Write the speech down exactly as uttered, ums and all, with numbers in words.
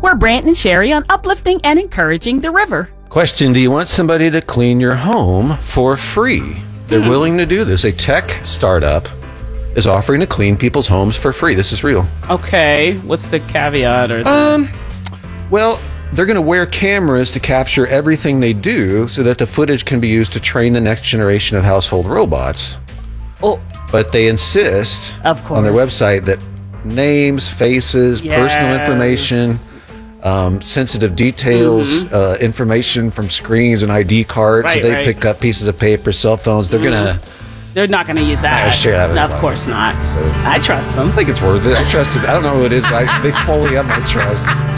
We're Brant and Sherry on uplifting and encouraging the river. Question, do you want somebody to clean your home for free? They're hmm. willing to do this. A tech startup is offering to clean people's homes for free. This is real. Okay, what's the caveat? Or the- Um, well, they're going to wear cameras to capture everything they do so that the footage can be used to train the next generation of household robots. Oh, but they insist of course. on their website that names, faces, yes. personal information, um, sensitive details, mm-hmm. uh, information from screens and I D cards. Right, so they right. pick up pieces of paper, cell phones. They're mm-hmm. going to... They're not going to use that. Share that no, of course not. So, I trust them. I think it's worth it. I trust it. I don't know who it is, but I, they fully have my trust.